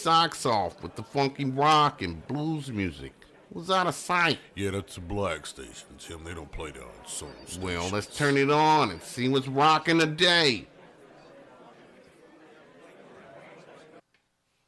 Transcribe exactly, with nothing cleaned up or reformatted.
socks off with the funky rock and blues music. It was out of sight. Yeah, that's a black station, Tim. They don't play that on soul station. Well, let's turn it on and see what's rocking today.